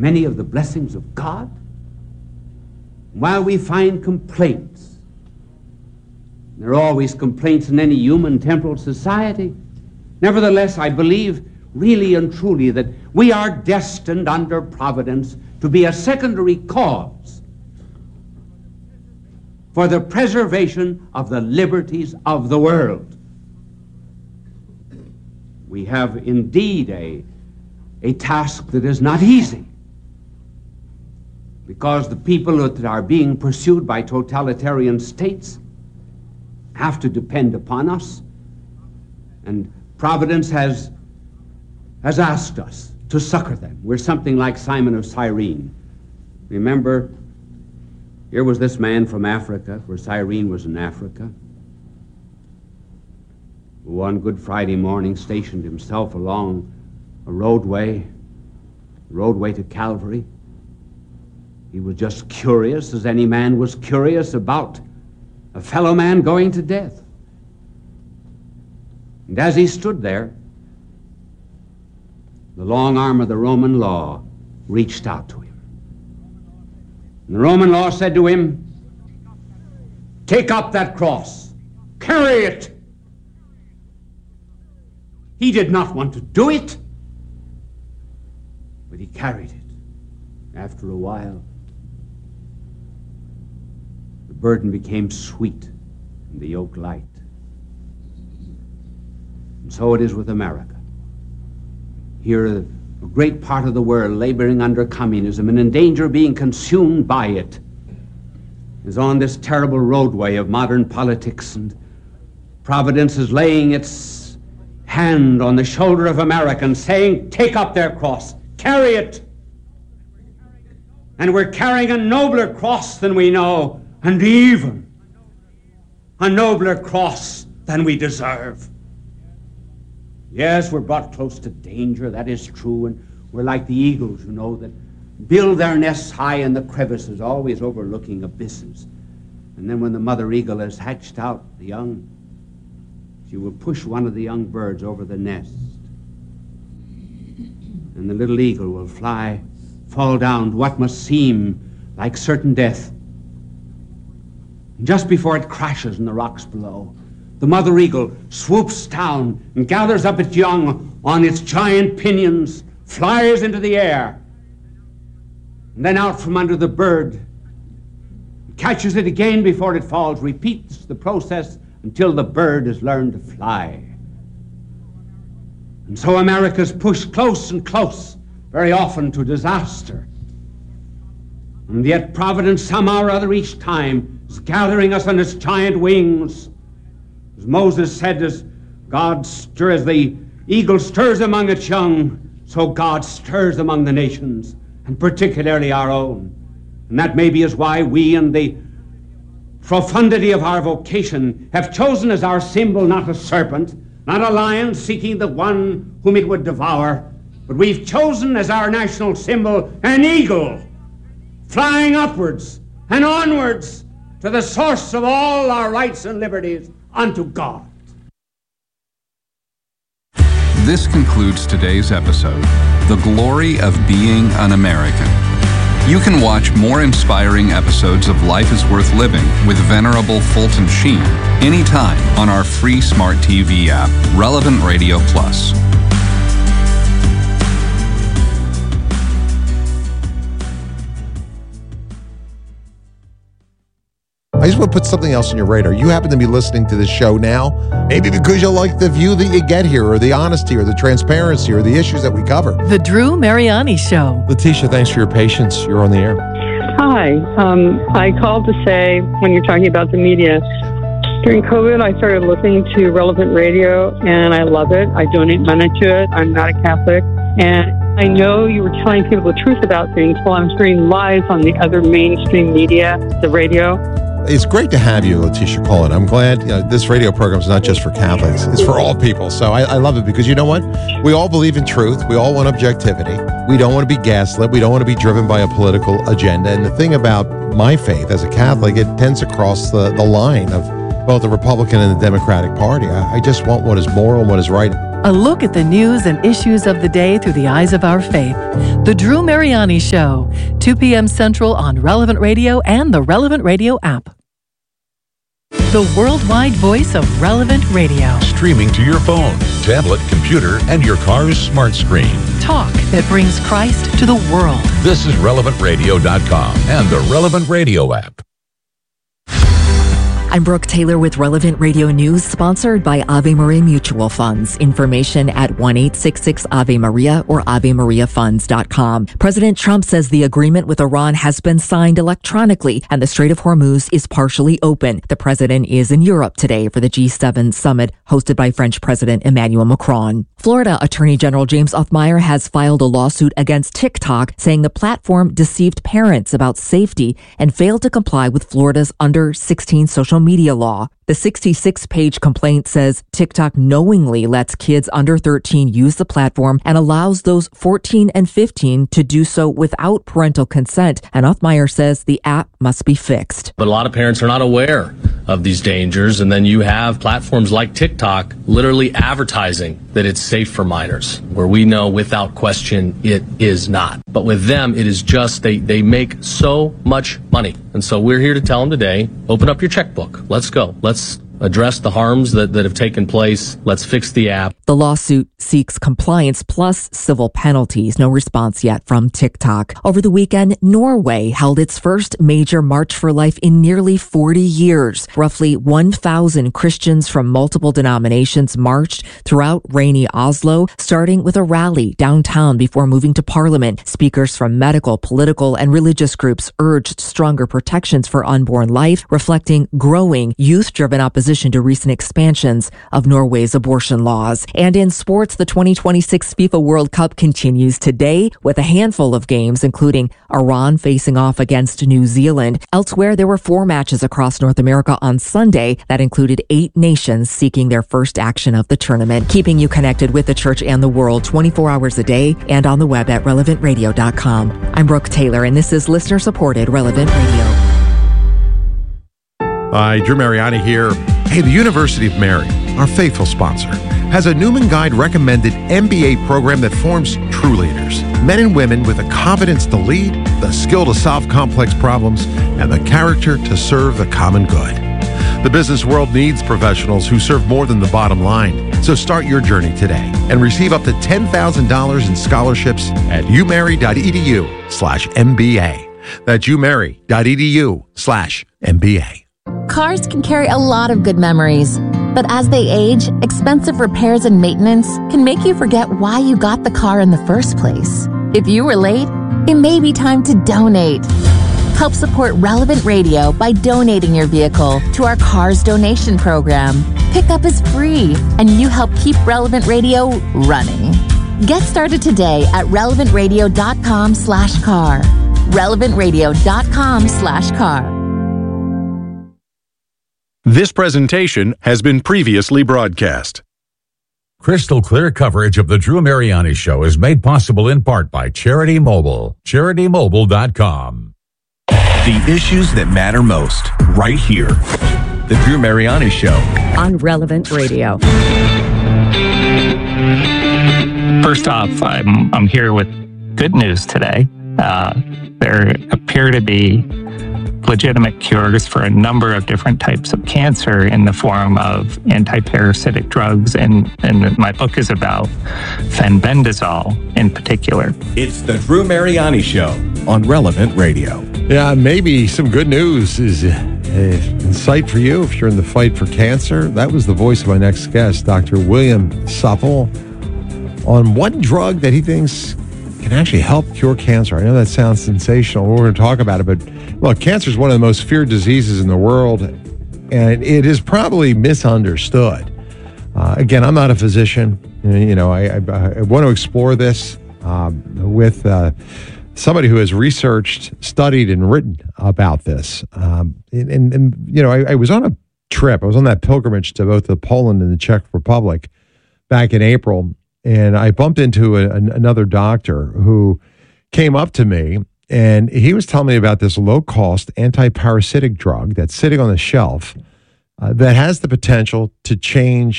many of the blessings of God. While we find complaints, there are always complaints in any human temporal society, nevertheless, I believe really and truly that we are destined under providence to be a secondary cause for the preservation of the liberties of the world. We have indeed a task that is not easy, because the people that are being pursued by totalitarian states have to depend upon us, and Providence has asked us to succor them. We're something like Simon of Cyrene. Remember, here was this man from Africa, where Cyrene was in Africa, who one Good Friday morning stationed himself along a roadway to Calvary. He was just curious, as any man was curious about a fellow man going to death. And as he stood there, the long arm of the Roman law reached out to him. And the Roman law said to him, "Take up that cross, carry it." He did not want to do it, but he carried it. After a while, the burden became sweet and the yoke light. And so it is with America. Here, a great part of the world laboring under communism and in danger of being consumed by it is on this terrible roadway of modern politics, and Providence is laying its hand on the shoulder of America and saying, "Take up their cross, carry it." And we're carrying a nobler cross than we know, and even a nobler cross than we deserve. Yes, we're brought close to danger, that is true, and we're like the eagles, that build their nests high in the crevices, always overlooking abysses. And then when the mother eagle has hatched out the young, she will push one of the young birds over the nest, and the little eagle will fall down to what must seem like certain death. And just before it crashes in the rocks below, the mother eagle swoops down and gathers up its young on its giant pinions, flies into the air, and then out from under the bird, catches it again before it falls, repeats the process until the bird has learned to fly. And so America's pushed close and close, very often to disaster. And yet Providence, somehow or other, each time is gathering us on its giant wings. As Moses said, as the eagle stirs among its young, so God stirs among the nations, and particularly our own. And that maybe is why we, in the profundity of our vocation, have chosen as our symbol not a serpent, not a lion seeking the one whom it would devour, but we've chosen as our national symbol an eagle, flying upwards and onwards to the source of all our rights and liberties, unto God. This concludes today's episode, The Glory of Being an American. You can watch more inspiring episodes of Life is Worth Living with Venerable Fulton Sheen anytime on our free smart TV app, Relevant Radio Plus. I just want to put something else on your radar. You happen to be listening to this show now, maybe because you like the view that you get here, or the honesty, or the transparency, or the issues that we cover. The Drew Mariani Show. Letitia, thanks for your patience. You're on the air. Hi. I called to say, when you're talking about the media, during COVID, I started listening to Relevant Radio, and I love it. I donate money to it. I'm not a Catholic. And I know you were telling people the truth about things while I'm hearing lies on the other mainstream media, the radio. It's great to have you, Letitia Cullen. I'm glad this radio program is not just for Catholics. It's for all people. So I love it because you know what? We all believe in truth. We all want objectivity. We don't want to be gaslit. We don't want to be driven by a political agenda. And the thing about my faith as a Catholic, it tends to cross the line of both the Republican and the Democratic Party. I just want what is moral and what is right. A look at the news and issues of the day through the eyes of our faith. The Drew Mariani Show, 2 p.m. Central on Relevant Radio and the Relevant Radio app. The worldwide voice of Relevant Radio. Streaming to your phone, tablet, computer, and your car's smart screen. Talk that brings Christ to the world. This is RelevantRadio.com and the Relevant Radio app. I'm Brooke Taylor with Relevant Radio News, sponsored by Ave Maria Mutual Funds. Information at 1-866-AVE-MARIA or AveMariaFunds.com. President Trump says the agreement with Iran has been signed electronically and the Strait of Hormuz is partially open. The president is in Europe today for the G7 summit hosted by French President Emmanuel Macron. Florida Attorney General James Othmeyer has filed a lawsuit against TikTok, saying the platform deceived parents about safety and failed to comply with Florida's under 16 social media law. The 66-page complaint says TikTok knowingly lets kids under 13 use the platform and allows those 14 and 15 to do so without parental consent. And Othmeyer says the app must be fixed. But a lot of parents are not aware of these dangers. And then you have platforms like TikTok literally advertising that it's safe for minors, where we know without question it is not. But with them, it is just they make so much money. And so we're here to tell them today, open up your checkbook. Let's go. Let's address the harms that have taken place. Let's fix the app. The lawsuit seeks compliance plus civil penalties. No response yet from TikTok. Over the weekend, Norway held its first major March for Life in nearly 40 years. Roughly 1,000 Christians from multiple denominations marched throughout rainy Oslo, starting with a rally downtown before moving to Parliament. Speakers from medical, political, and religious groups urged stronger protections for unborn life, reflecting growing youth-driven opposition to recent expansions of Norway's abortion laws. And in sports, the 2026 FIFA World Cup continues today with a handful of games, including Iran facing off against New Zealand. Elsewhere, there were 4 matches across North America on Sunday that included 8 nations seeking their first action of the tournament. Keeping you connected with the church and the world 24 hours a day and on the web at relevantradio.com. I'm Brooke Taylor, and this is listener-supported Relevant Radio. Hi, Drew Mariani here. Hey, the University of Mary, our faithful sponsor, has a Newman Guide recommended MBA program that forms true leaders. Men and women with the confidence to lead, the skill to solve complex problems, and the character to serve the common good. The business world needs professionals who serve more than the bottom line. So start your journey today and receive up to $10,000 in scholarships at umary.edu/MBA. That's umary.edu/MBA. Cars can carry a lot of good memories, but as they age, expensive repairs and maintenance can make you forget why you got the car in the first place. If you were late, it may be time to donate. Help support Relevant Radio by donating your vehicle to our Cars Donation Program. Pickup is free, and you help keep Relevant Radio running. Get started today at relevantradio.com/car. relevantradio.com/car. This presentation has been previously broadcast. Crystal clear coverage of the Drew Mariani Show is made possible in part by Charity Mobile. CharityMobile.com. The issues that matter most, right here. The Drew Mariani Show. On Relevant Radio. First off, I'm here with good news today. There appear to be legitimate cures for a number of different types of cancer in the form of anti-parasitic drugs, and my book is about fenbendazole in particular. It's the Drew Mariani Show on Relevant Radio. Yeah, maybe some good news is in sight for you if you're in the fight for cancer. That was the voice of my next guest, Dr. William Supple, on one drug that he thinks can actually help cure cancer. I know that sounds sensational. We're going to talk about it, but look, cancer is one of the most feared diseases in the world, and it is probably misunderstood. Again, I'm not a physician. You know, I want to explore this with somebody who has researched, studied, and written about this. And you know, I was on a trip. I was on that pilgrimage to both the Poland and the Czech Republic back in April. And I bumped into another doctor who came up to me, and he was telling me about this low-cost anti-parasitic drug that's sitting on the shelf that has the potential to change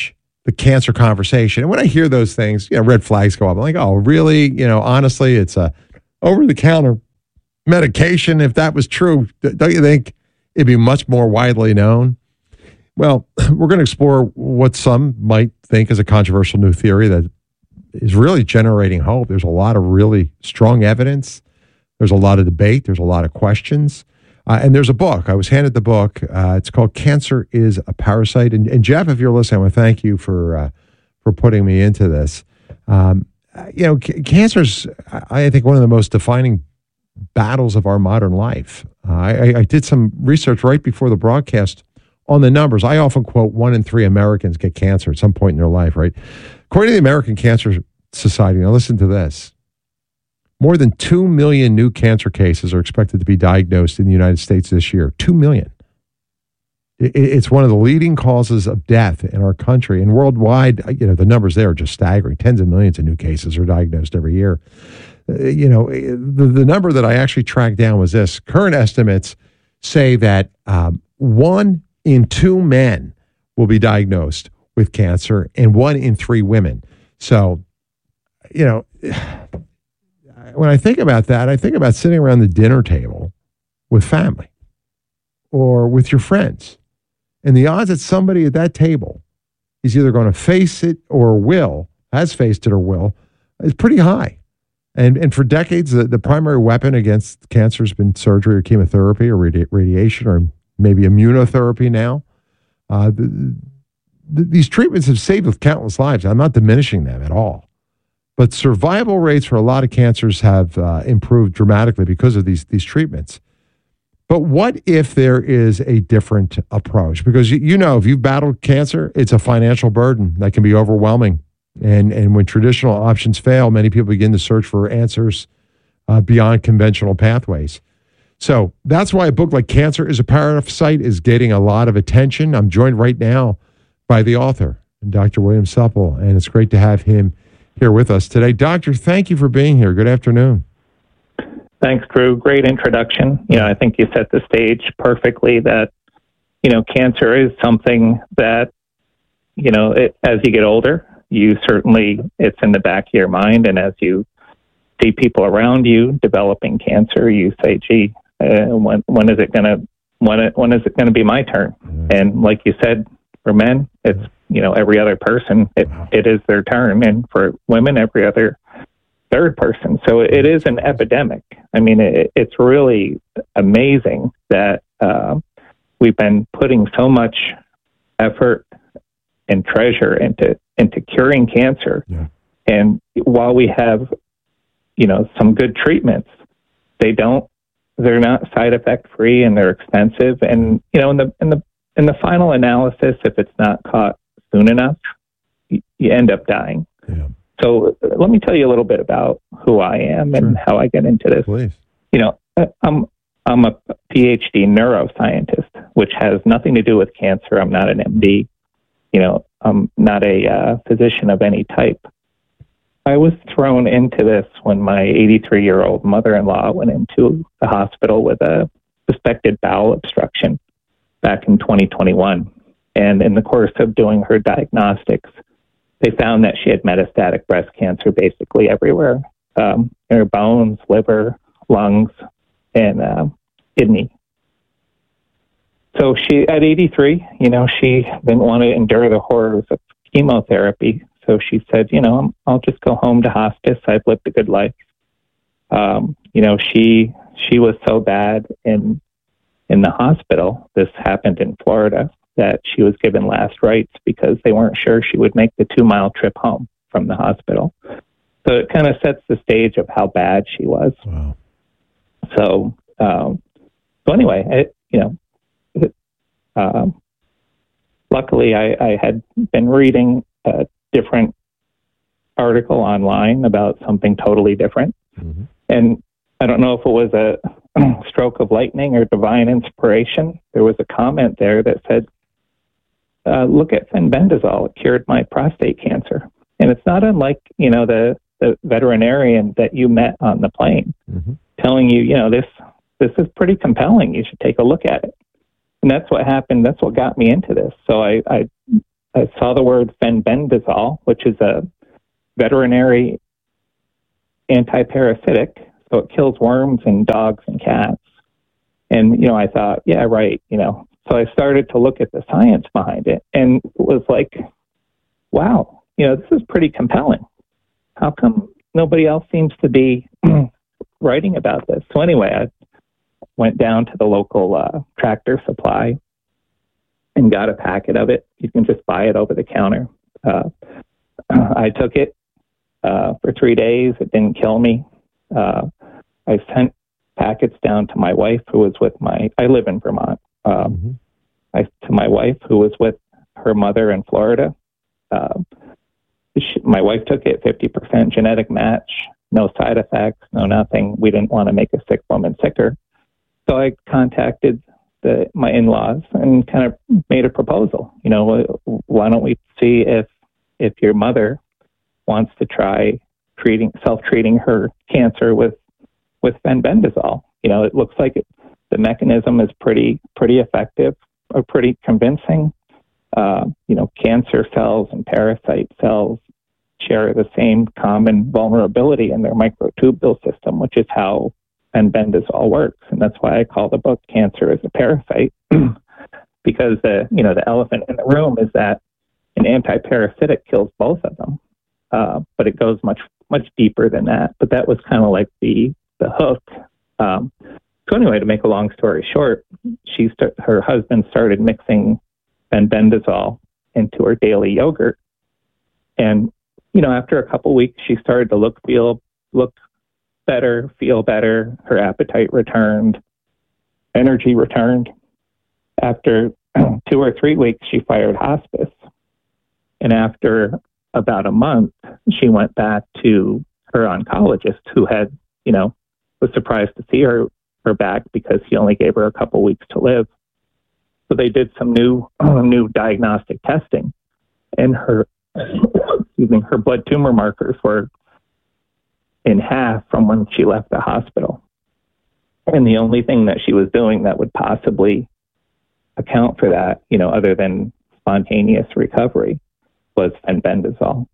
the cancer conversation. And when I hear those things, red flags go up. I'm like, oh, really? Honestly, it's a over-the-counter medication. If that was true, don't you think it'd be much more widely known? Well, we're going to explore what some might think is a controversial new theory that is really generating hope. There's a lot of really strong evidence. There's a lot of debate. There's a lot of questions. And there's a book. I was handed the book. It's called Cancer is a Parasite. And Jeff, if you're listening, I want to thank you for putting me into this. Cancer's, I think, one of the most defining battles of our modern life. I did some research right before the broadcast on the numbers. I often quote 1 in 3 Americans get cancer at some point in their life, right? According to the American Cancer Society, now listen to this. More than 2 million new cancer cases are expected to be diagnosed in the United States this year. 2 million. It's one of the leading causes of death in our country. And worldwide, the numbers there are just staggering. Tens of millions of new cases are diagnosed every year. The number that I actually tracked down was this. Current estimates say that 1 in 2 men will be diagnosed with cancer and 1 in 3 women. So, when I think about that, I think about sitting around the dinner table with family or with your friends. And the odds that somebody at that table is either going to face it or has faced it or will, is pretty high. And for decades, the primary weapon against cancer has been surgery or chemotherapy or radiation or maybe immunotherapy now. These treatments have saved countless lives. I'm not diminishing them at all. But survival rates for a lot of cancers have improved dramatically because of these treatments. But what if there is a different approach? Because if you've battled cancer, it's a financial burden that can be overwhelming. And when traditional options fail, many people begin to search for answers beyond conventional pathways. So that's why a book like Cancer is a Parasite is getting a lot of attention. I'm joined right now by the author, Dr. William Supple, and it's great to have him here with us today. Doctor, thank you for being here. Good afternoon. Thanks, Drew. Great introduction. I think you set the stage perfectly that, cancer is something that, as you get older, it's in the back of your mind. And as you see people around you developing cancer, you say, gee, when is it going to be my turn? And like you said, for men, it's, every other person, it is their turn. And for women, every other third person. So it is an epidemic. I mean, it's really amazing that we've been putting so much effort and treasure into curing cancer. Yeah. And while we have, some good treatments, they're not side effect free and they're expensive. And, in the final analysis, if it's not caught soon enough, you end up dying. Yeah. So let me tell you a little bit about who I am and how I get into this. Please. I'm a PhD neuroscientist, which has nothing to do with cancer. I'm not an MD. I'm not a physician of any type. I was thrown into this when my 83-year-old mother-in-law went into the hospital with a suspected bowel obstruction back in 2021. And in the course of doing her diagnostics, they found that she had metastatic breast cancer basically everywhere, in her bones, liver, lungs, and kidney. So she, at 83, she didn't want to endure the horrors of chemotherapy. So she said, I'll just go home to hospice. I've lived a good life. She was so bad in the hospital. This happened in Florida, that she was given last rites because they weren't sure she would make the 2-mile trip home from the hospital. So it kind of sets the stage of how bad she was. Wow. So anyway, luckily I had been reading a different article online about something totally different. Mm-hmm. And I don't know if it was a stroke of lightning or divine inspiration. There was a comment there that said, look at fenbendazole, it cured my prostate cancer. And it's not unlike, the veterinarian that you met on the plane, mm-hmm. telling you, this is pretty compelling. You should take a look at it. And that's what happened. That's what got me into this. So I I saw the word fenbendazole, which is a veterinary antiparasitic, so it kills worms in dogs and cats. And, you know, I thought, yeah, right, you know. So I started to look at the science behind it and was like, wow, you know, this is pretty compelling. How come nobody else seems to be writing about this? So anyway, I went down to the local Tractor Supply and got a packet of it. You can just buy it over the counter. I took it for 3 days. It didn't kill me. I sent packets down to my wife, who was with I live in Vermont, to my wife, who was with her mother in Florida. My wife took it, 50% genetic match, no side effects, no nothing. We didn't want to make a sick woman sicker. So I contacted my in-laws and kind of made a proposal. You know, why don't we see if your mother wants to try self-treating her cancer with fenbendazole. You know, it looks like the mechanism is pretty effective or pretty convincing. You know, cancer cells and parasite cells share the same common vulnerability in their microtubule system, which is how fenbendazole works. And that's why I call the book Cancer as a Parasite, because the elephant in the room is that an antiparasitic kills both of them. But it goes much deeper than that. But that was kind of like the hook. So anyway, to make a long story short, her husband started mixing fenbendazole into her daily yogurt, and you know, after a couple weeks, she started to look better, feel better. Her appetite returned, energy returned. After 2 or 3 weeks, she fired hospice, and after about a month, she went back to her oncologist, who had, you know, was surprised to see her back because he only gave her a couple weeks to live. So they did some new diagnostic testing, and her blood tumor markers were in half from when she left the hospital. And the only thing that she was doing that would possibly account for that, you know, other than spontaneous recovery, was fenbendazole.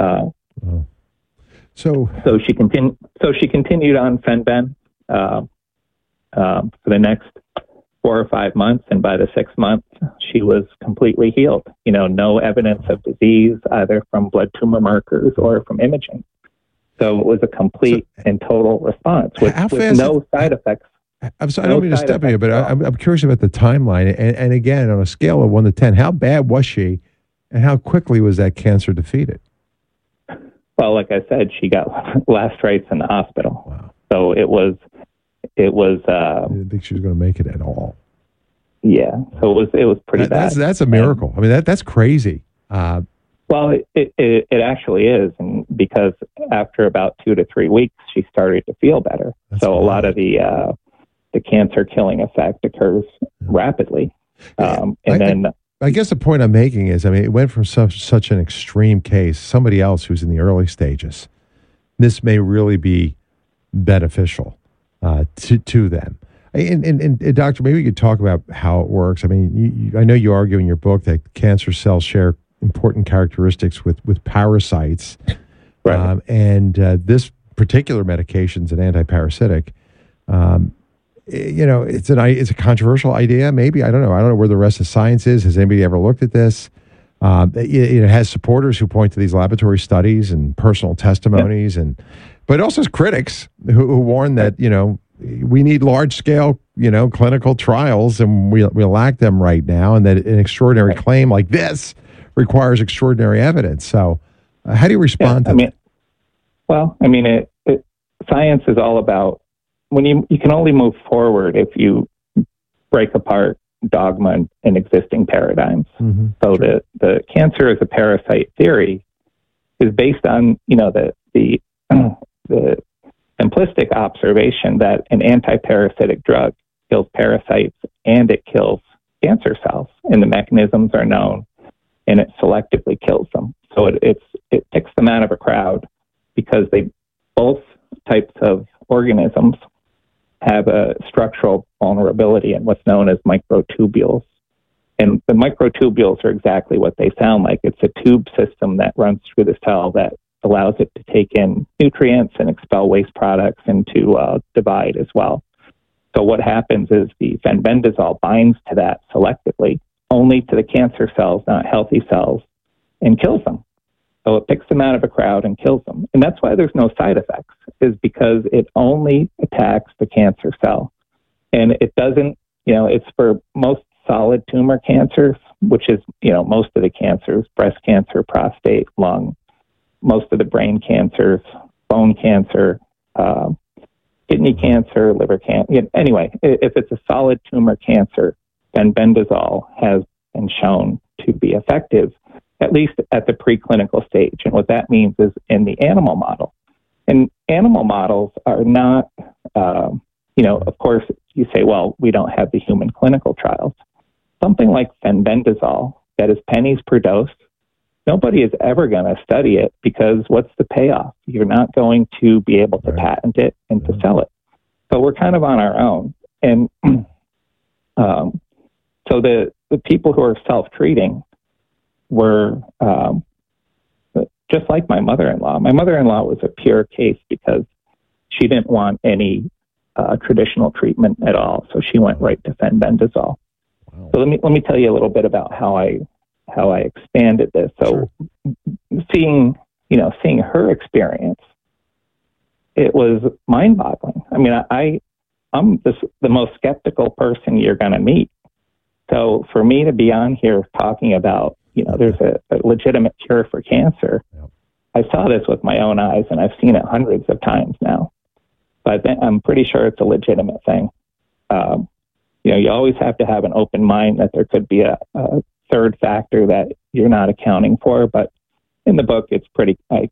So she continued on Fenben for the next 4 or 5 months, and by the 6th month, she was completely healed. You know, no evidence of disease, either from blood tumor markers or from imaging. So it was a complete and total response with no side effects. I'm sorry, I don't mean to step on you, but I'm curious about the timeline. And again, on a scale of 1 to 10, how bad was she, and how quickly was that cancer defeated? Well, like I said, she got last rites in the hospital. Wow. So it was. I didn't think she was going to make it at all. Yeah. So it was pretty bad. That's a miracle. I mean, that's crazy. Well, it actually is, and because after about 2 to 3 weeks, she started to feel better. So a lot of the cancer killing effect occurs rapidly, I guess the point I'm making is, I mean, it went from such an extreme case, somebody else who's in the early stages. This may really be beneficial to them. And Doctor, maybe you could talk about how it works. I mean, I know you argue in your book that cancer cells share important characteristics with parasites, right? This particular medication is an antiparasitic. You know, it's a controversial idea. Maybe I don't know where the rest of science is. Has anybody ever looked at this? It has supporters who point to these laboratory studies and personal testimonies, but it also has critics who warn that, you know, we need large scale, you know, clinical trials, and we lack them right now, and that an extraordinary claim like this requires extraordinary evidence. So, how do you respond to that? Science is all about, when you can only move forward if you break apart dogma and existing paradigms. Mm-hmm. So the cancer as a parasite theory is based on, you know, the simplistic observation that an antiparasitic drug kills parasites and it kills cancer cells, and the mechanisms are known, and it selectively kills them. So it picks them out of a crowd because both types of organisms have a structural vulnerability in what's known as microtubules. And the microtubules are exactly what they sound like. It's a tube system that runs through the cell that allows it to take in nutrients and expel waste products and to divide as well. So what happens is the fenbendazole binds to that selectively, only to the cancer cells, not healthy cells, and kills them. So it picks them out of a crowd and kills them. And that's why there's no side effects, is because it only attacks the cancer cell. And it doesn't, it's for most solid tumor cancers, which is, most of the cancers, breast cancer, prostate, lung, most of the brain cancers, bone cancer, kidney cancer, liver cancer. Anyway, if it's a solid tumor cancer, then fenbendazole has been shown to be effective, at least at the preclinical stage. And what that means is in the animal model. And animal models are not, of course, you say, well, we don't have the human clinical trials. Something like fenbendazole that is pennies per dose, nobody is ever going to study it because what's the payoff? You're not going to be able to patent it and to sell it. So we're kind of on our own. And so the people who are self-treating were just like my mother-in-law. My mother-in-law was a pure case because she didn't want any traditional treatment at all. So she went right to fenbendazole. Wow. So let me tell you a little bit about how I expanded this. So seeing her experience, it was mind-boggling. I mean, I'm the most skeptical person you're going to meet. So for me to be on here talking about, there's a legitimate cure for cancer, I saw this with my own eyes, and I've seen it hundreds of times now. But I'm pretty sure it's a legitimate thing. You always have to have an open mind that there could be a third factor that you're not accounting for. But in the book, it's pretty. I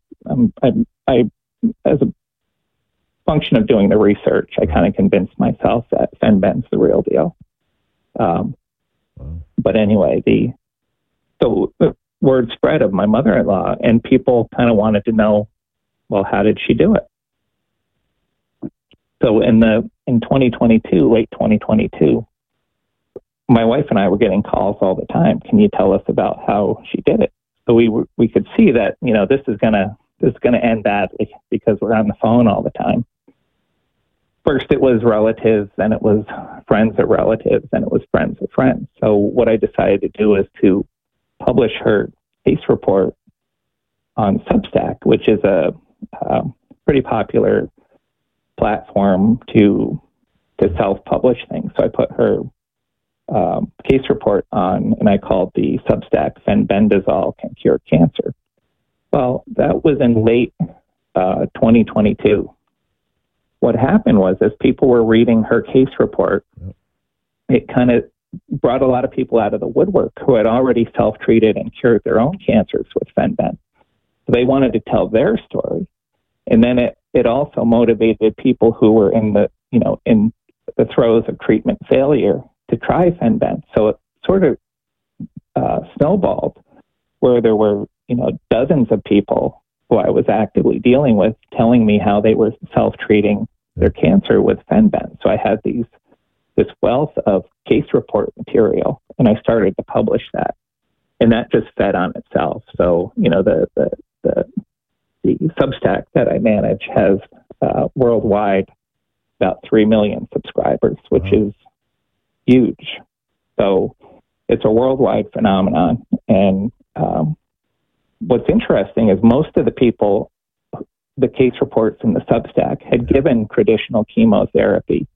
as a function of doing the research, I kind of convinced myself that fenben's the real deal. But anyway, the word spread of my mother-in-law, and people kind of wanted to know, well, how did she do it? So in 2022, late 2022, my wife and I were getting calls all the time. Can you tell us about how she did it? So we could see that, this is gonna end badly because we're on the phone all the time. First it was relatives, then it was friends of relatives, then it was friends of friends. So what I decided to do is to publish her case report on Substack, which is a pretty popular platform to self-publish things. So I put her case report on, and I called the Substack "Fenbendazole Can Cure Cancer." Well, that was in late 2022. What happened was, as people were reading her case report, it kind of brought a lot of people out of the woodwork who had already self-treated and cured their own cancers with fenben. So they wanted to tell their story. And then it also motivated people who were in the throes of treatment failure to try fenben. So it sort of snowballed, where there were, dozens of people who I was actively dealing with telling me how they were self-treating their cancer with fenben. So I had this wealth of case report material, and I started to publish that. And that just fed on itself. So, the Substack that I manage has worldwide about 3 million subscribers, which is huge. So it's a worldwide phenomenon. And what's interesting is most of the people, the case reports in the Substack, had given traditional chemotherapy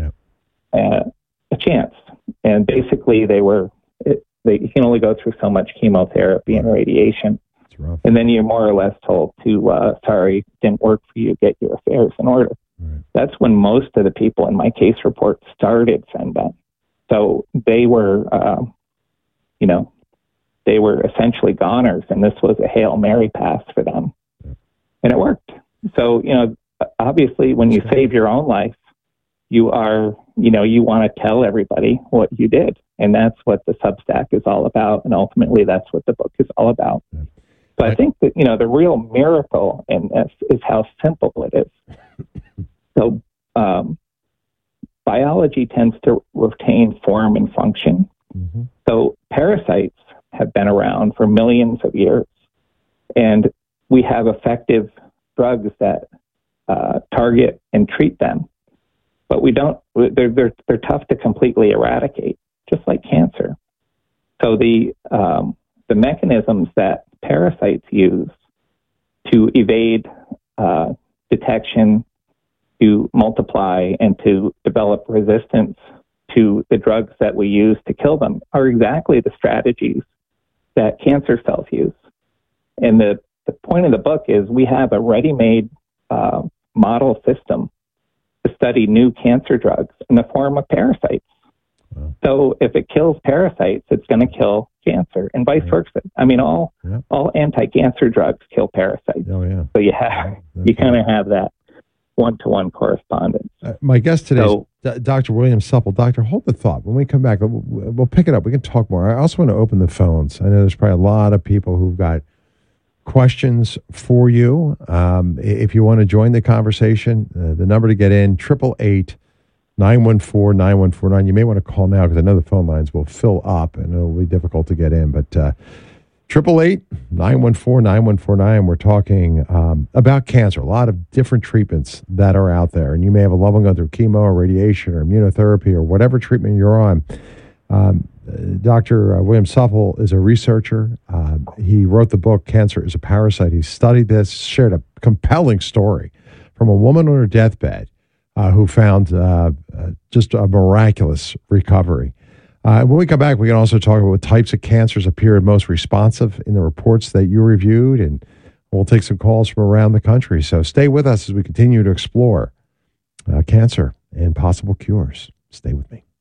a chance. And basically you can only go through so much chemotherapy and radiation. And then you're more or less told to, sorry, didn't work for you, get your affairs in order. That's when most of the people in my case report started fenben. So they were, they were essentially goners, and this was a Hail Mary pass for them. And it worked. So, obviously when you save your own life, you are, you want to tell everybody what you did. And that's what the Substack is all about. And ultimately that's what the book is all about. So I think that, the real miracle in this is how simple it is. So biology tends to retain form and function. So parasites have been around for millions of years, and we have effective drugs that target and treat them, but we don't. They're tough to completely eradicate, just like cancer. So the mechanisms that parasites use to evade detection, to multiply, and to develop resistance to the drugs that we use to kill them are exactly the strategies that cancer cells use. And the point of the book is we have a ready-made model system to study new cancer drugs in the form of parasites. So if it kills parasites, it's going to kill cancer, and vice versa. I mean, all anti-cancer drugs kill parasites. Oh, yeah. So you kind of have that one-to-one correspondence. My guest today is Dr. William Supple. Doctor, hold the thought. When we come back, we'll pick it up. We can talk more. I also want to open the phones. I know there's probably a lot of people who've got questions for you. If you want to join the conversation, the number to get in, 888-914-9149. You may want to call now because I know the phone lines will fill up and it'll be difficult to get in. But 888-914-9149. We're talking about cancer, a lot of different treatments that are out there. And you may have a loved one going through chemo or radiation or immunotherapy or whatever treatment you're on. Dr. William Supple is a researcher. He wrote the book, Cancer is a Parasite. He studied this, shared a compelling story from a woman on her deathbed who found just a miraculous recovery. When we come back, we can also talk about what types of cancers appeared most responsive in the reports that you reviewed, and we'll take some calls from around the country. So stay with us as we continue to explore cancer and possible cures. Stay with me.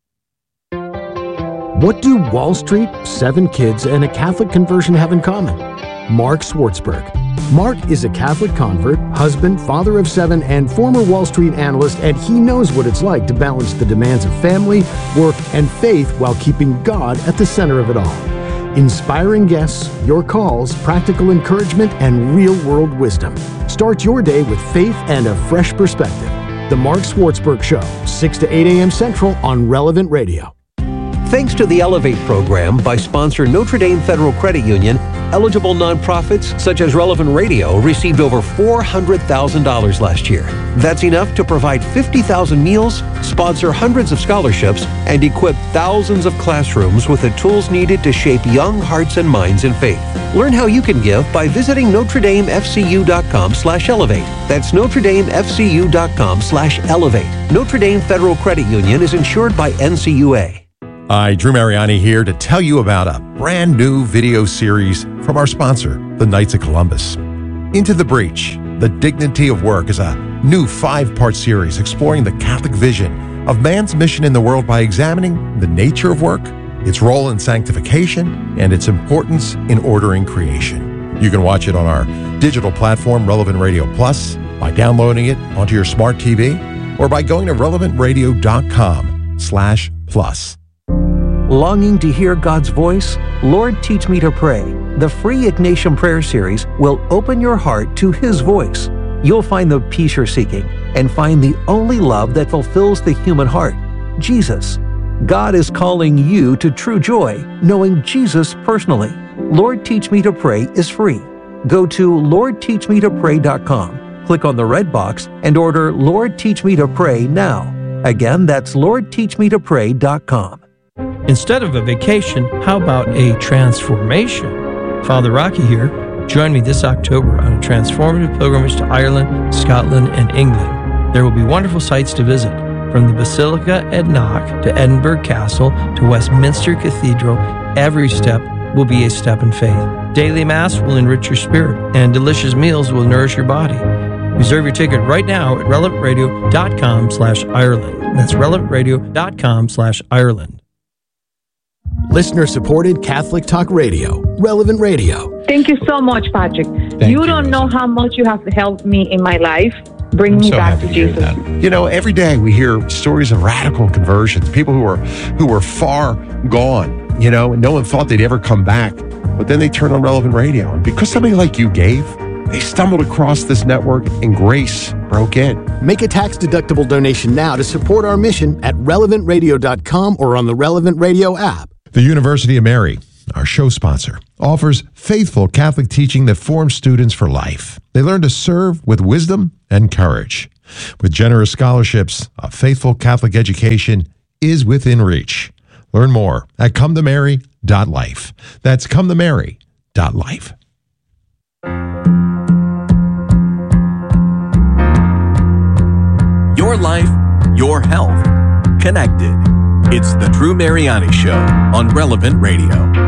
What do Wall Street, 7 kids, and a Catholic conversion have in common? Mark Swartzberg. Mark is a Catholic convert, husband, father of 7, and former Wall Street analyst, and he knows what it's like to balance the demands of family, work, and faith while keeping God at the center of it all. Inspiring guests, your calls, practical encouragement, and real-world wisdom. Start your day with faith and a fresh perspective. The Mark Swartzberg Show, 6 to 8 a.m. Central on Relevant Radio. Thanks to the Elevate program by sponsor Notre Dame Federal Credit Union, eligible nonprofits such as Relevant Radio received over $400,000 last year. That's enough to provide 50,000 meals, sponsor hundreds of scholarships, and equip thousands of classrooms with the tools needed to shape young hearts and minds in faith. Learn how you can give by visiting NotreDameFCU.com/elevate. That's NotreDameFCU.com/elevate. Notre Dame Federal Credit Union is insured by NCUA. Hi, Drew Mariani here to tell you about a brand new video series from our sponsor, the Knights of Columbus. Into the Breach, The Dignity of Work is a new 5-part series exploring the Catholic vision of man's mission in the world by examining the nature of work, its role in sanctification, and its importance in ordering creation. You can watch it on our digital platform, Relevant Radio Plus, by downloading it onto your smart TV, or by going to relevantradio.com/plus. Longing to hear God's voice? Lord, Teach Me to Pray. The free Ignatian Prayer Series will open your heart to His voice. You'll find the peace you're seeking and find the only love that fulfills the human heart, Jesus. God is calling you to true joy, knowing Jesus personally. Lord, Teach Me to Pray is free. Go to LordTeachMeToPray.com, click on the red box, and order Lord, Teach Me to Pray now. Again, that's LordTeachMeToPray.com. Instead of a vacation, how about a transformation? Father Rocky here. Join me this October on a transformative pilgrimage to Ireland, Scotland, and England. There will be wonderful sites to visit, from the Basilica at Knock to Edinburgh Castle to Westminster Cathedral. Every step will be a step in faith. Daily Mass will enrich your spirit, and delicious meals will nourish your body. Reserve your ticket right now at relevantradio.com/Ireland. That's relevantradio.com/Ireland. Listener-supported Catholic Talk Radio, Relevant Radio. Thank you so much, Patrick. You don't know how much you have helped me in my life, bring me back to Jesus. You know, every day we hear stories of radical conversions, people who were far gone, you know, and no one thought they'd ever come back. But then they turned on Relevant Radio. And because somebody like you gave, they stumbled across this network and grace broke in. Make a tax-deductible donation now to support our mission at relevantradio.com or on the Relevant Radio app. The University of Mary, our show sponsor, offers faithful Catholic teaching that forms students for life. They learn to serve with wisdom and courage. With generous scholarships, a faithful Catholic education is within reach. Learn more at cometomary.life. That's cometomary.life. Your life, your health, connected. It's the Drew Mariani Show on Relevant Radio.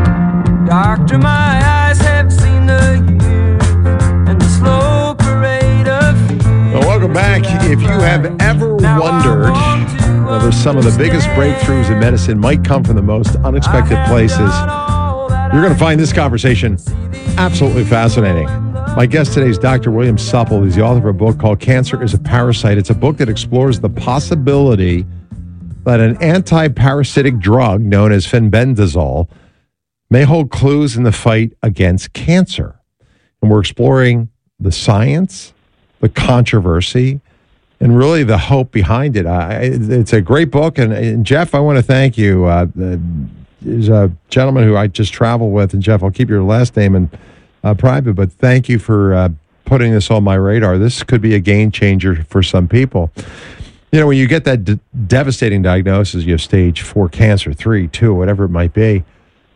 Doctor, my eyes have seen the years and the slow parade of fear. Well, welcome back. If you have ever wondered whether some of the biggest breakthroughs in medicine might come from the most unexpected places, you're going to find this conversation absolutely fascinating. My guest today is Dr. William Supple. He's the author of a book called Cancer is a Parasite. It's a book that explores the possibility that an anti-parasitic drug known as fenbendazole may hold clues in the fight against cancer. And we're exploring the science, the controversy, and really the hope behind it. It's a great book. And Jeff, I want to thank you. There's a gentleman who I just travel with, and Jeff, I'll keep your last name and private, but thank you for putting this on my radar. This could be a game changer for some people. You know, when you get that devastating diagnosis, you have stage 4 cancer, 3, 2, whatever it might be,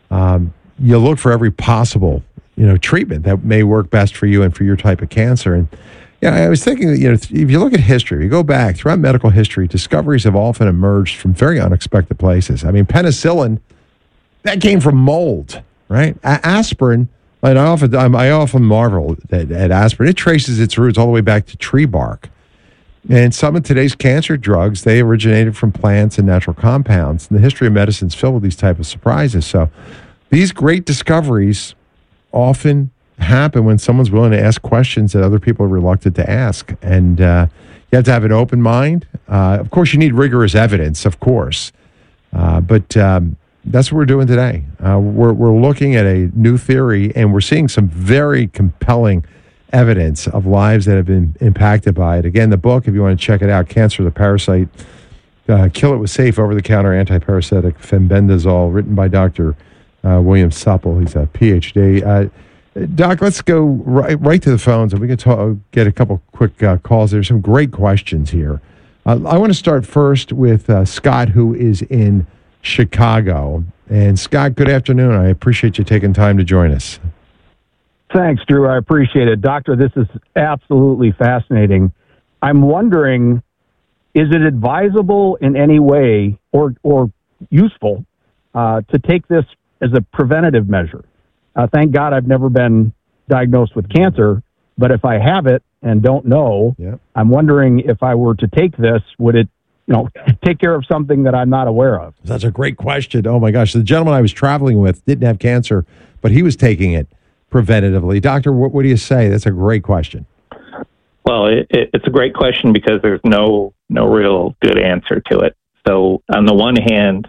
you look for every possible, treatment that may work best for you and for your type of cancer. And I was thinking that, if you look at history, you go back throughout medical history, discoveries have often emerged from very unexpected places. I mean, penicillin, that came from mold, right? Aspirin, and I often marvel at aspirin. It traces its roots all the way back to tree bark. And some of today's cancer drugs, they originated from plants and natural compounds. And the history of medicine is filled with these type of surprises. So these great discoveries often happen when someone's willing to ask questions that other people are reluctant to ask. And you have to have an open mind. Of course, you need rigorous evidence, of course. But that's what we're doing today. We're looking at a new theory, and we're seeing some very compelling evidence of lives that have been impacted by it. Again, the book, if you want to check it out, Cancer is a Parasite, Kill It with Safe Over-the-Counter Antiparasitic Fenbendazole, written by Dr. William Supple. He's a PhD. Doc, let's go right to the phones, and we can get a couple quick calls. There's some great questions here. I want to start first with Scott, who is in Chicago. And Scott, good afternoon. I appreciate you taking time to join us. Thanks, Drew. I appreciate it. Doctor, this is absolutely fascinating. I'm wondering, is it advisable in any way or useful to take this as a preventative measure? Thank God I've never been diagnosed with cancer, but if I have it and don't know, I'm wondering if I were to take this, would it take care of something that I'm not aware of? That's a great question. Oh, my gosh. The gentleman I was traveling with didn't have cancer, but he was taking it preventatively. Doctor, what do you say? That's a great question. Well, it's a great question because there's no real good answer to it. So on the one hand,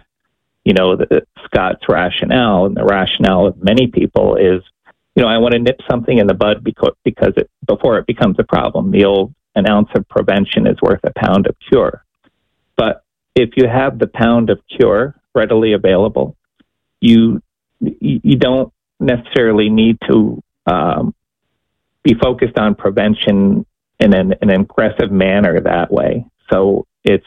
Scott's rationale and the rationale of many people is, I want to nip something in the bud because before it becomes a problem. The old an ounce of prevention is worth a pound of cure. But if you have the pound of cure readily available, you don't necessarily need to be focused on prevention in an aggressive manner that way. So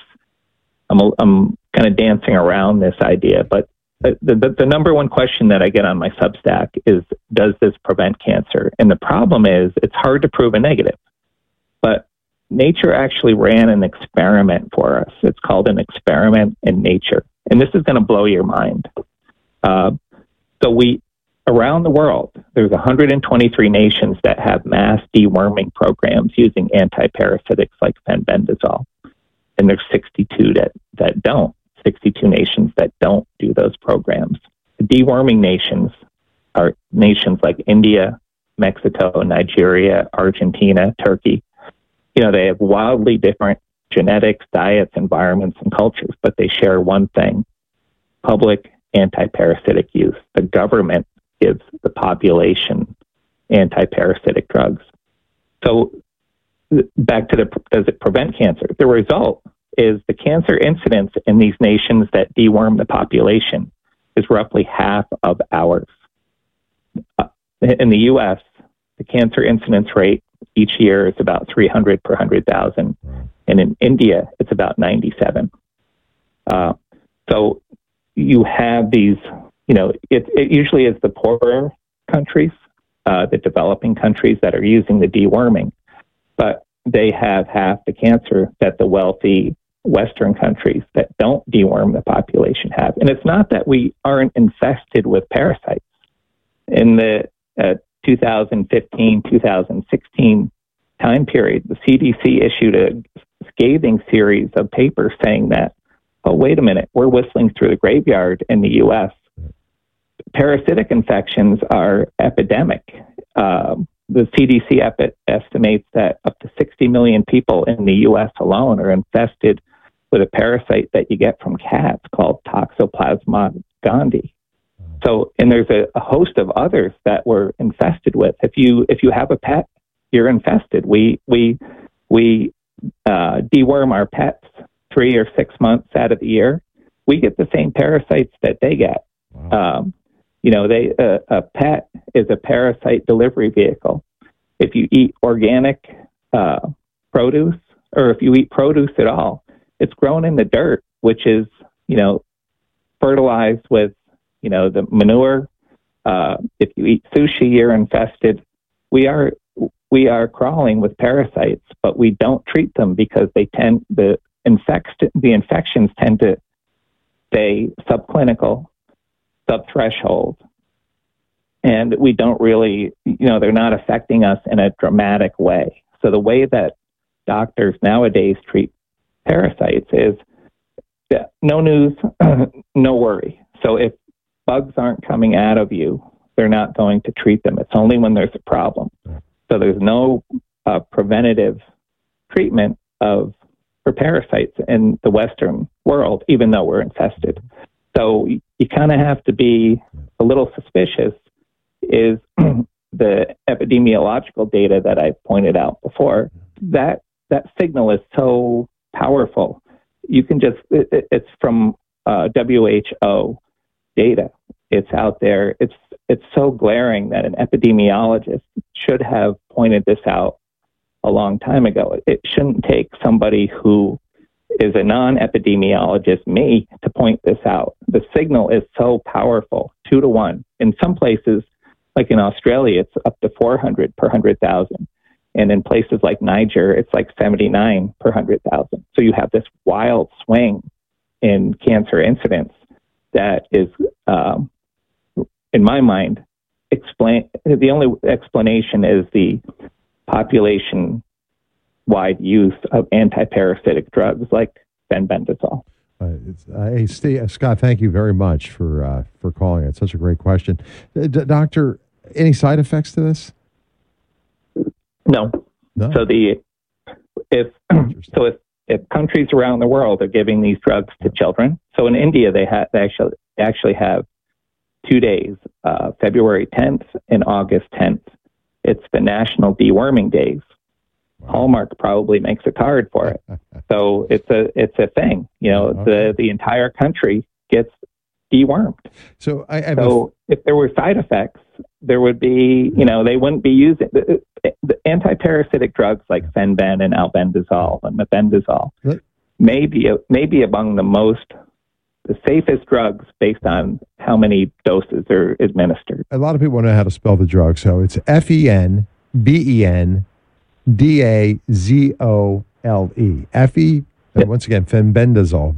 I'm kind of dancing around this idea, but the number one question that I get on my Substack is, does this prevent cancer? And the problem is it's hard to prove a negative, but nature actually ran an experiment for us. It's called an experiment in nature. And this is going to blow your mind. Around the world, there's 123 nations that have mass deworming programs using antiparasitics like fenbendazole. And there's 62 that don't. 62 nations that don't do those programs. The deworming nations are nations like India, Mexico, Nigeria, Argentina, Turkey. They have wildly different genetics, diets, environments, and cultures, but they share one thing: public antiparasitic use. The government gives the population antiparasitic drugs. So back to does it prevent cancer? The result is the cancer incidence in these nations that deworm the population is roughly half of ours. In the U.S., the cancer incidence rate each year is about 300 per 100,000. And in India, it's about 97. So you have these, it usually is the poorer countries, the developing countries that are using the deworming, but they have half the cancer that the wealthy Western countries that don't deworm the population have. And it's not that we aren't infested with parasites. In the 2015, 2016 time period, the CDC issued a scathing series of papers saying that, oh, wait a minute, we're whistling through the graveyard in the U.S. Parasitic infections are epidemic. The CDC estimates that up to 60 million people in the U.S. alone are infested with a parasite that you get from cats called Toxoplasma gondii. So, and there's a host of others that we're infested with. If you have a pet, you're infested. We deworm our pets 3 or 6 months out of the year. We get the same parasites that they get. Wow. A pet is a parasite delivery vehicle. If you eat organic produce, or if you eat produce at all, it's grown in the dirt, which is, fertilized with, the manure. If you eat sushi, you're infested. We are crawling with parasites, but we don't treat them because the infections tend to stay subclinical, subthreshold, and we don't really, they're not affecting us in a dramatic way. So the way that doctors nowadays treat parasites is no news, no worry. So if bugs aren't coming out of you, they're not going to treat them. It's only when there's a problem. So there's no preventative treatment for parasites in the Western world, even though we're infested. So you kind of have to be a little suspicious. Is the epidemiological data that I pointed out before, that signal is so powerful. You can it's from WHO data. It's out there. It's so glaring that an epidemiologist should have pointed this out a long time ago. It shouldn't take somebody who is a non-epidemiologist, me, to point this out. The signal is so powerful, 2 to 1. In some places, like in Australia, it's up to 400 per 100,000. And in places like Niger, it's like 79 per 100,000. So you have this wild swing in cancer incidence that is, in my mind, the only explanation is the population-wide use of antiparasitic drugs like fenbendazole. Hey, Steve, Scott, thank you very much for calling. It's such a great question. Doctor, any side effects to this? No. So if countries around the world are giving these drugs to children, so in India they actually have 2 days, February 10th and August 10th. It's the National Deworming Days. Wow. Hallmark probably makes a card for it. So it's a thing. The entire country gets dewormed. So if there were side effects, there would be, they wouldn't be using the antiparasitic drugs like fenben and albendazole and mebendazole. Maybe among the safest drugs based on how many doses are administered. A lot of people know how to spell the drug, so it's FenBendazole. Once again, fenbendazole.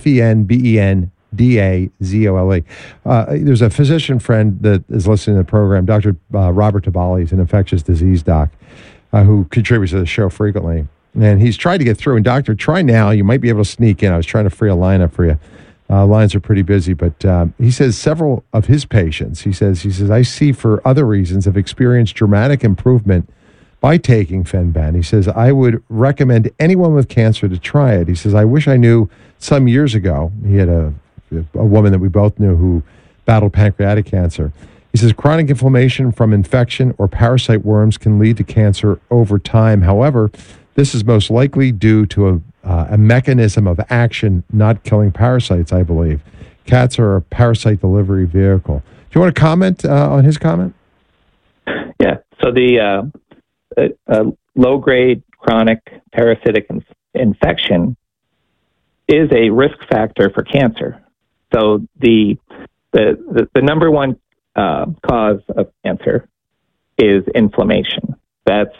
FenBendazole. There's a physician friend that is listening to the program, Dr. Robert Tabali. He's an infectious disease doc who contributes to the show frequently. And he's tried to get through. And doctor, try now. You might be able to sneak in. I was trying to free a lineup for you. Lines are pretty busy, but he says several of his patients, he says, I see for other reasons have experienced dramatic improvement by taking Fenben. He says, I would recommend anyone with cancer to try it. He says, I wish I knew some years ago. He had a woman that we both knew who battled pancreatic cancer. He says, chronic inflammation from infection or parasite worms can lead to cancer over time. However, this is most likely due to a mechanism of action not killing parasites, I believe. cats are a parasite delivery vehicle. Do you want to comment on his comment? Yeah. So the low-grade chronic parasitic infection is a risk factor for cancer. So the number one cause of cancer is inflammation. That's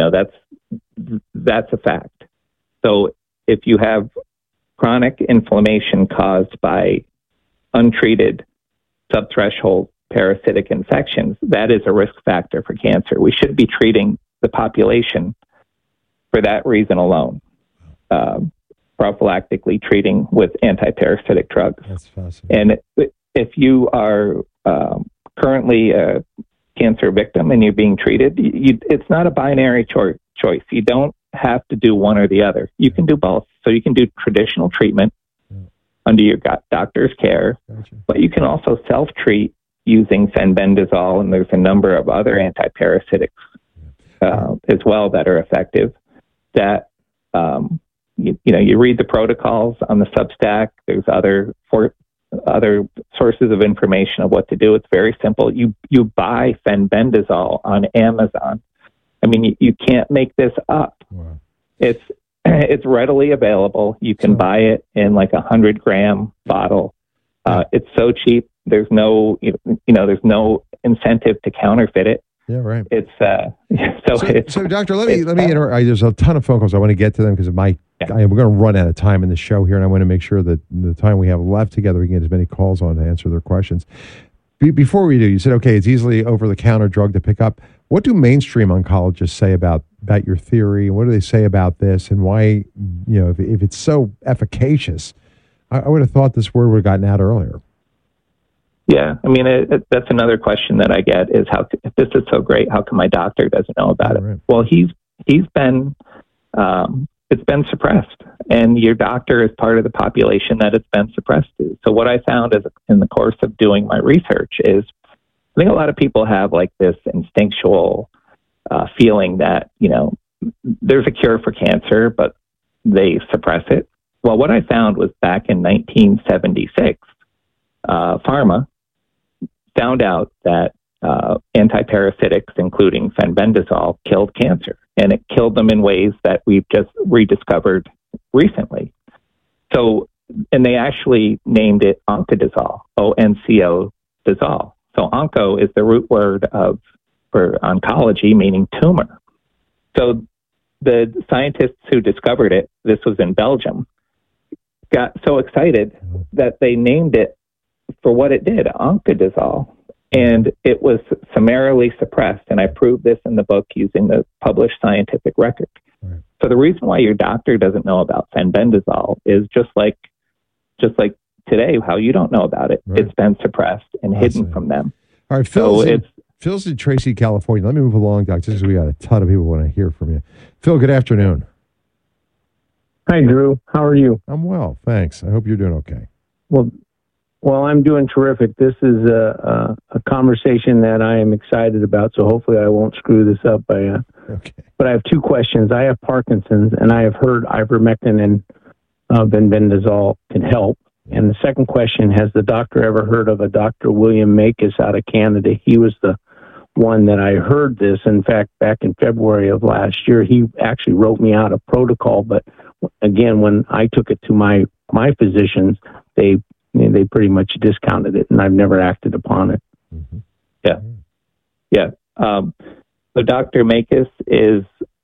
a fact. So if you have chronic inflammation caused by untreated subthreshold parasitic infections, that is a risk factor for cancer. We should be treating the population for that reason alone. Prophylactically treating with anti-parasitic drugs. That's fascinating. And if you are currently a cancer victim and you're being treated, it's not a binary choice. You don't have to do one or the other. You can do both. So you can do traditional treatment under your doctor's care, but you can also self-treat using fenbendazole, and there's a number of other anti-parasitics as well that are effective. That you read the protocols on the Substack. There's other sources of information of what to do. It's very simple. You buy fenbendazole on Amazon. I mean, you can't make this up. Wow. It's readily available. You can buy it in like 100-gram bottle. It's so cheap. There's no there's no incentive to counterfeit it. Yeah, right. It's so Doctor, let me interrupt. There's a ton of phone calls. I want to get to them because we're going to run out of time in the show here, and I want to make sure that the time we have left together, we can get as many calls on to answer their questions. Before we do, you said, okay, it's easily over-the-counter drug to pick up. What do mainstream oncologists say about your theory, and what do they say about this, and why, if it's so efficacious, I would have thought this word would have gotten out earlier. Yeah, I mean, that's another question that I get is, if this is so great, how come my doctor doesn't know about it? Right. Well, he's been, it's been suppressed, and your doctor is part of the population that it's been suppressed to. So what I found is in the course of doing my research is, I think a lot of people have like this instinctual feeling that, there's a cure for cancer, but they suppress it. Well, what I found was back in 1976, pharma found out that antiparasitics, including fenbendazole, killed cancer, and it killed them in ways that we've just rediscovered recently. So, and they actually named it oncodazole, O-N-C-O-dazole. So onco is the root word for oncology, meaning tumor. So the scientists who discovered it, this was in Belgium, got so excited that they named it for what it did, oncodazole, and it was summarily suppressed. And I proved this in the book using the published scientific record. Right. So the reason why your doctor doesn't know about fenbendazole is just like today, how you don't know about it. Right. It's been suppressed and hidden from them. All right, Phil's in Tracy, California. Let me move along, Doc, just because we got a ton of people want to hear from you. Phil, good afternoon. Hi, Drew. How are you? I'm well, thanks. I hope you're doing okay. Well, I'm doing terrific. This is a conversation that I am excited about, so hopefully I won't screw this up. Okay. But I have two questions. I have Parkinson's, and I have heard ivermectin and fenbendazole can help. And the second question, has the doctor ever heard of a Dr. William Makis out of Canada? He was the one that I heard this. In fact, back in February of last year, he actually wrote me out a protocol. But again, when I took it to my physicians, they pretty much discounted it, and I've never acted upon it. Mm-hmm. Yeah. So Dr. Makis is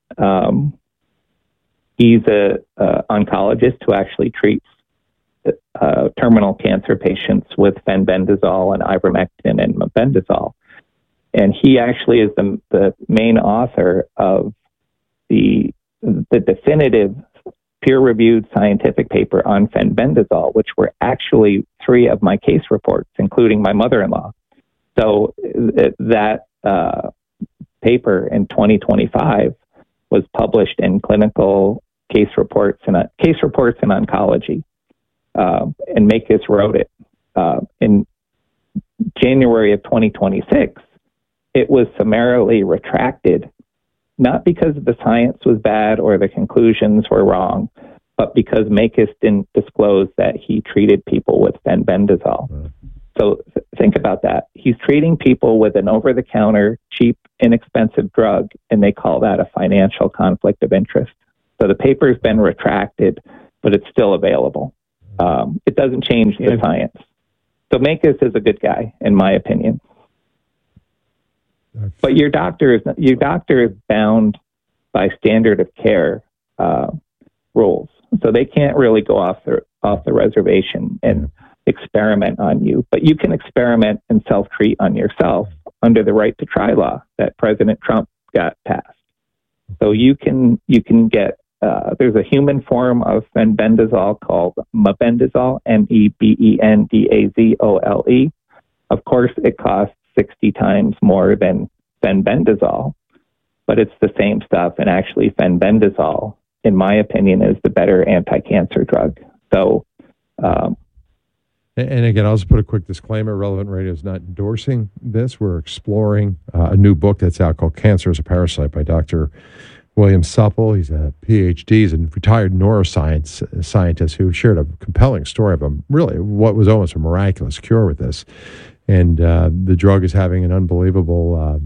he's a oncologist who actually treats terminal cancer patients with fenbendazole and ivermectin and mebendazole. And he actually is the main author of the definitive peer-reviewed scientific paper on fenbendazole, which were actually 3 of my case reports, including my mother-in-law. So that paper in 2025 was published in Clinical Case Reports in Oncology. And Makis wrote it. In January of 2026, it was summarily retracted, not because the science was bad or the conclusions were wrong, but because Makis didn't disclose that he treated people with fenbendazole. So think about that. He's treating people with an over-the-counter, cheap, inexpensive drug, and they call that a financial conflict of interest. So the paper's been retracted, but it's still available. It doesn't change the science. So Makis is a good guy, in my opinion. But your doctor is bound by standard of care rules, so they can't really go off the reservation and experiment on you. But you can experiment and self-treat on yourself under the right to try law that President Trump got passed. So you can get there's a human form of fenbendazole called mebendazole, MEBENDAZOLE. Of course, it costs 60 times more than fenbendazole, but it's the same stuff. And actually, fenbendazole, in my opinion, is the better anti-cancer drug. So, and again, I'll just put a quick disclaimer. Relevant Radio is not endorsing this. We're exploring a new book that's out called Cancer as a Parasite by Dr. William Supple. He's a PhD. He's a retired neuroscience scientist who shared a compelling story of really what was almost a miraculous cure with this. And the drug is having an unbelievable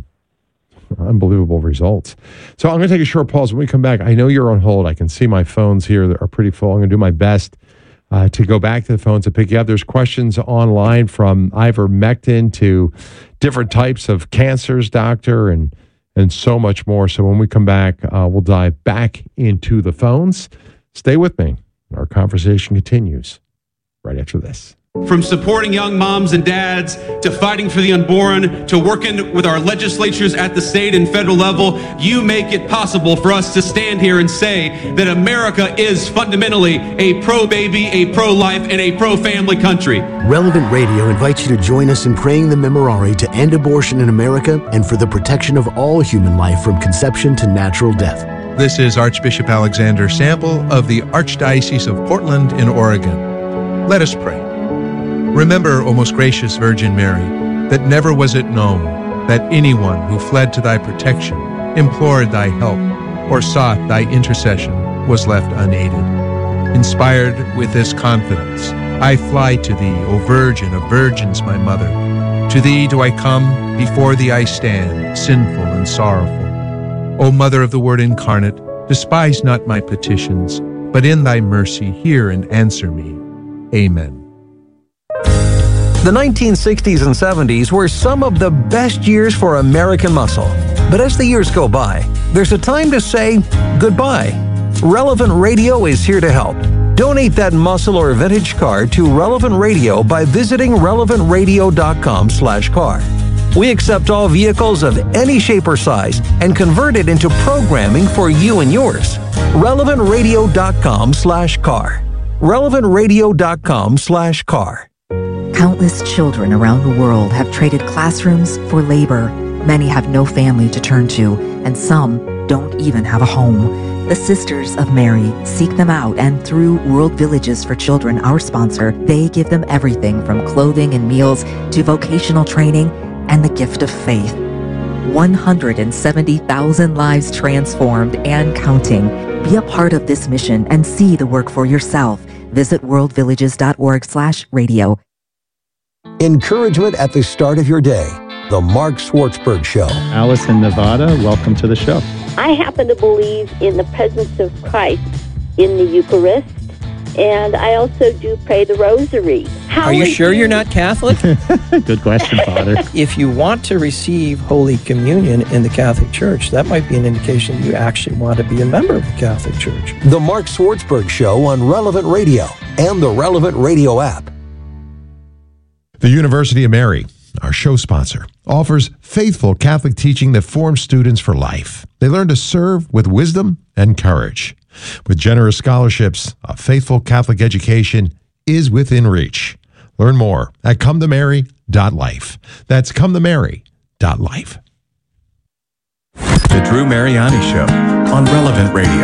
results. So I'm going to take a short pause. When we come back, I know you're on hold. I can see my phones here that are pretty full. I'm going to do my best to go back to the phones and pick you up. There's questions online from ivermectin to different types of cancers, doctor, and so much more. So when we come back, we'll dive back into the phones. Stay with me. Our conversation continues right after this. From supporting young moms and dads to fighting for the unborn to working with our legislatures at the state and federal level, you make it possible for us to stand here and say that America is fundamentally a pro-baby, a pro-life, and a pro-family country. Relevant Radio invites you to join us in praying the Memorare to end abortion in America and for the protection of all human life from conception to natural death. This is Archbishop Alexander Sample of the Archdiocese of Portland in Oregon. Let us pray. Remember, O most gracious Virgin Mary, that never was it known that anyone who fled to thy protection, implored thy help, or sought thy intercession was left unaided. Inspired with this confidence, I fly to thee, O Virgin of Virgins, my mother. To thee do I come, before thee I stand, sinful and sorrowful. O Mother of the Word incarnate, despise not my petitions, but in thy mercy hear and answer me. Amen. The 1960s and 70s were some of the best years for American muscle. But as the years go by, there's a time to say goodbye. Relevant Radio is here to help. Donate that muscle or vintage car to Relevant Radio by visiting relevantradio.com/car. We accept all vehicles of any shape or size and convert it into programming for you and yours. relevantradio.com/car. relevantradio.com/car. Countless children around the world have traded classrooms for labor. Many have no family to turn to, and some don't even have a home. The Sisters of Mary seek them out, and through World Villages for Children, our sponsor, they give them everything from clothing and meals to vocational training and the gift of faith. 170,000 lives transformed and counting. Be a part of this mission and see the work for yourself. Visit worldvillages.org/radio. Encouragement at the start of your day. The Mark Schwartzberg Show. Alice in Nevada, welcome to the show. I happen to believe in the presence of Christ in the Eucharist, and I also do pray the Rosary. Are you sure you're not Catholic? Good question, Father. If you want to receive Holy Communion in the Catholic Church, that might be an indication you actually want to be a member of the Catholic Church. The Mark Schwartzberg Show on Relevant Radio and the Relevant Radio app. The University of Mary, our show sponsor, offers faithful Catholic teaching that forms students for life. They learn to serve with wisdom and courage. With generous scholarships, a faithful Catholic education is within reach. Learn more at cometomary.life. That's cometomary.life. The Drew Mariani Show on Relevant Radio.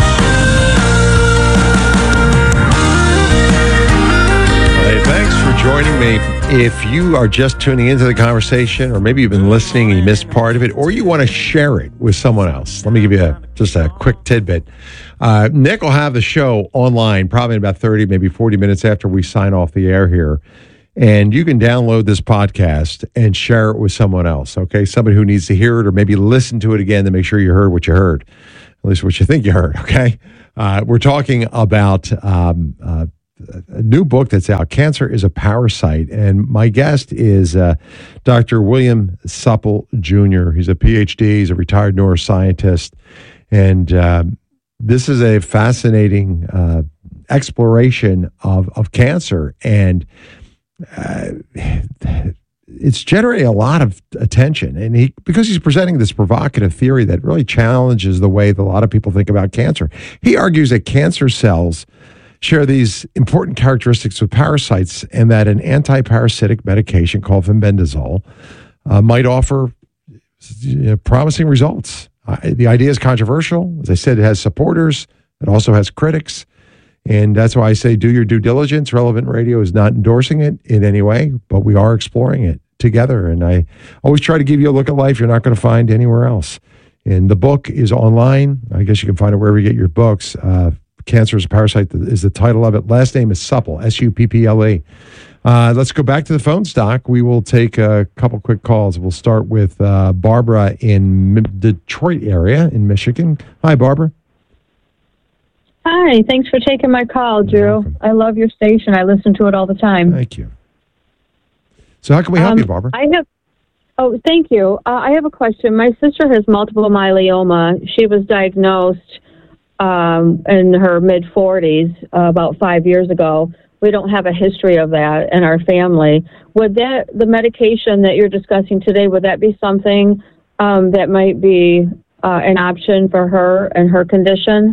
Hey, thanks for joining joining me. If you are just tuning into the conversation, or maybe you've been listening and you missed part of it, or you want to share it with someone else, let me give you just a quick tidbit. Nick will have the show online probably in about 30, maybe 40 minutes after we sign off the air here. And you can download this podcast and share it with someone else, okay? Somebody who needs to hear it, or maybe listen to it again to make sure you heard what you heard, at least what you think you heard, okay? We're talking about a new book that's out, Cancer is a Parasite. And my guest is Dr. William Supple Jr. He's a PhD. He's a retired neuroscientist. And this is a fascinating exploration of cancer. And it's generating a lot of attention. And because he's presenting this provocative theory that really challenges the way that a lot of people think about cancer. He argues that cancer cells share these important characteristics with parasites, and that an anti-parasitic medication called fenbendazole might offer promising results. The idea is controversial. As I said, it has supporters. It also has critics. And that's why I say do your due diligence. Relevant Radio is not endorsing it in any way, but we are exploring it together. And I always try to give you a look at life you're not going to find anywhere else. And the book is online. I guess you can find it wherever you get your books. Cancer is a Parasite is the title of it. Last name is Supple, S-U-P-P-L-E. Let's go back to the phone stock. We will take a couple quick calls. We'll start with Barbara in Detroit area in Michigan. Hi, Barbara. Hi, thanks for taking my call, Drew. I love your station. I listen to it all the time. Thank you. So how can we help you, Barbara? Thank you. I have a question. My sister has multiple myeloma. She was diagnosed in her mid-40s about 5 years ago. We don't have a history of that in our family. Would the medication that you're discussing today, would that be something that might be an option for her and her condition?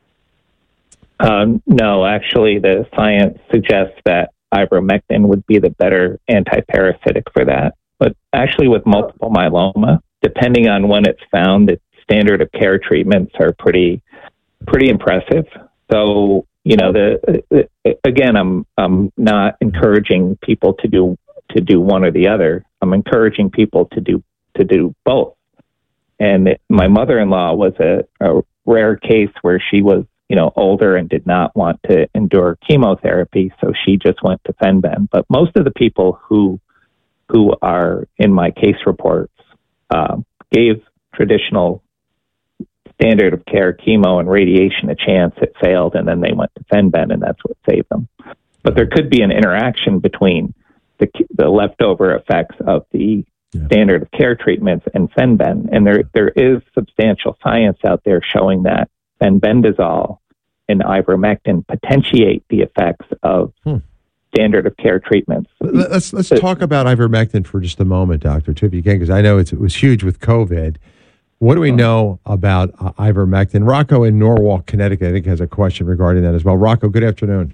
No, actually, the science suggests that ivermectin would be the better antiparasitic for that. But actually, with multiple myeloma, depending on when it's found, the standard of care treatments are pretty impressive. So, again, I'm not encouraging people to do one or the other. I'm encouraging people to do both. And my mother-in-law was a rare case where she was, older and did not want to endure chemotherapy, so she just went to Fenben. But most of the people who are in my case reports gave traditional standard of care chemo and radiation a chance. It failed, and then they went to Fenben, and that's what saved them. But there could be an interaction between the leftover effects of the standard of care treatments and Fenben, and there is substantial science out there showing that fenbendazole and ivermectin potentiate the effects of standard of care treatments. Let's talk about ivermectin for just a moment, Dr. Too, if you can, because I know it was huge with COVID. What do we know about ivermectin? Rocco in Norwalk, Connecticut, I think, has a question regarding that as well. Rocco, good afternoon.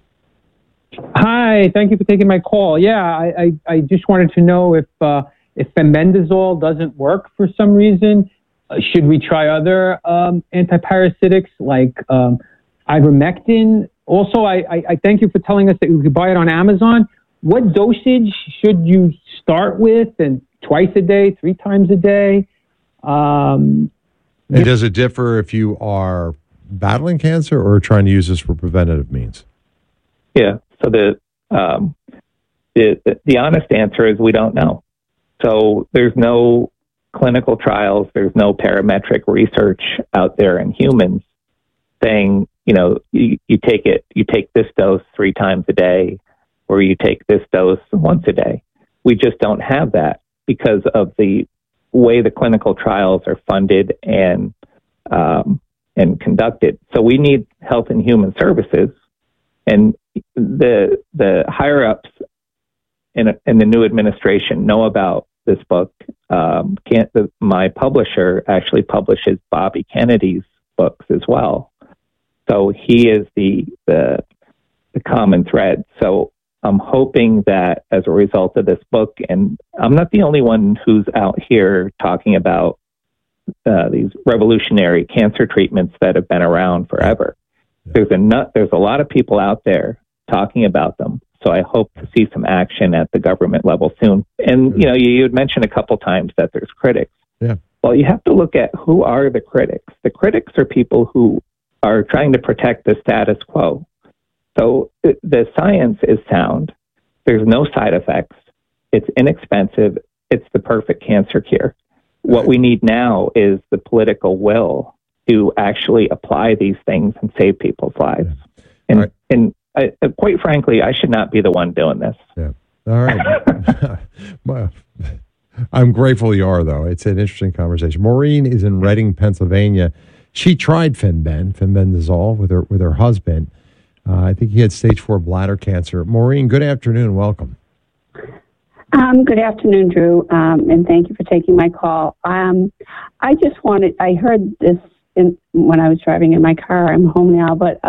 Hi, thank you for taking my call. Yeah, I just wanted to know if fenbendazole doesn't work for some reason, should we try other antiparasitics like ivermectin? Also, I thank you for telling us that you could buy it on Amazon. What dosage should you start with, and twice a day, 3 times a day? And does it differ if you are battling cancer or trying to use this for preventative means? Yeah. So the honest answer is we don't know. So there's no clinical trials, there's no parametric research out there in humans saying, you take this dose 3 times a day, or you take this dose once a day. We just don't have that because of the way the clinical trials are funded and conducted. So we need Health and Human Services, and the higher ups in the new administration know about this book. My publisher actually publishes Bobby Kennedy's books as well, so he is the common thread. So I'm hoping that as a result of this book, and I'm not the only one who's out here talking about these revolutionary cancer treatments that have been around forever. There's a lot of people out there talking about them. So I hope to see some action at the government level soon. And, you had mentioned a couple times that there's critics. Yeah. Well, you have to look at who are the critics. The critics are people who are trying to protect the status quo. So the science is sound. There's no side effects. It's inexpensive. It's the perfect cancer cure. What we need now is the political will to actually apply these things and save people's lives. And, quite frankly, I should not be the one doing this. Yeah. All right. Well, I'm grateful you are, though. It's an interesting conversation. Maureen is in Reading, Pennsylvania. She tried fenbendazole with her husband. I think he had stage 4 bladder cancer. Maureen, good afternoon. Welcome. Good afternoon, Drew, and thank you for taking my call. I heard this when I was driving in my car. I'm home now, but